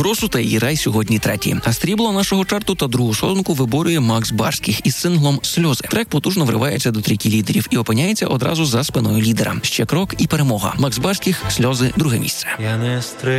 Кросу та її рай сьогодні треті. А стрібло нашого чарту та другу сходинку виборює Макс Барських із синглом «Сльози». Трек потужно вривається до трійки лідерів і опиняється одразу за спиною лідера. Ще крок і перемога. Макс Барських «Сльози» – друге місце. Я не